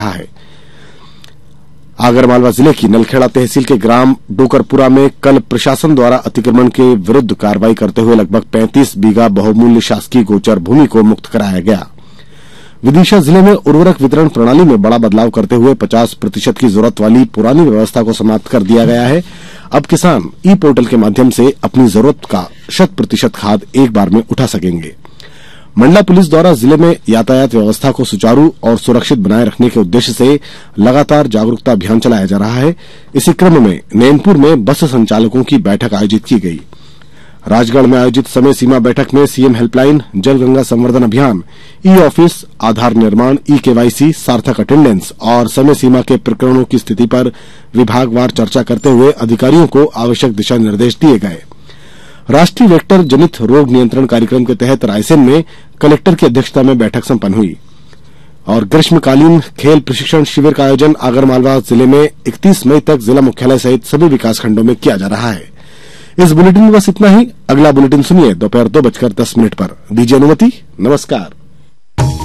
है। आगरमालवा जिले की नलखेड़ा तहसील के ग्राम डोकरपुरा में कल प्रशासन द्वारा अतिक्रमण के विरुद्ध कार्रवाई करते हुए लगभग 35 बीघा बहुमूल्य शासकीय गोचर भूमि को मुक्त कराया गया। विदिशा जिले में उर्वरक वितरण प्रणाली में बड़ा बदलाव करते हुए 50% की जरूरत वाली पुरानी व्यवस्था को समाप्त कर दिया गया है। अब किसान ई पोर्टल के माध्यम से अपनी जरूरत का 100% खाद एक बार में उठा सकेंगे। मंडला पुलिस द्वारा जिले में यातायात व्यवस्था को सुचारू और सुरक्षित बनाए रखने के उद्देश्य से लगातार जागरूकता अभियान चलाया जा रहा है। इसी क्रम में नैनपुर में बस संचालकों की बैठक आयोजित की गई। राजगढ़ में आयोजित समय सीमा बैठक में सीएम हेल्पलाइन, जल गंगा संवर्धन अभियान, ई ऑफिस, आधार निर्माण, ई केवाईसी, सार्थक अटेंडेंस और समय सीमा के प्रकरणों की स्थिति पर विभागवार चर्चा करते हुए अधिकारियों को आवश्यक दिशा निर्देश दिए गए। राष्ट्रीय वेक्टर जनित रोग नियंत्रण कार्यक्रम के तहत रायसेन में कलेक्टर की अध्यक्षता में बैठक संपन्न हुई और ग्रीष्मकालीन खेल प्रशिक्षण शिविर का आयोजन आगरमालवा जिले में 31 मई तक जिला मुख्यालय सहित सभी विकासखंडों में किया जा रहा है। इस बुलेटिन में बस इतना ही। अगला बुलेटिन सुनिए दोपहर 2:10 पर। दीजिए अनुमति। नमस्कार।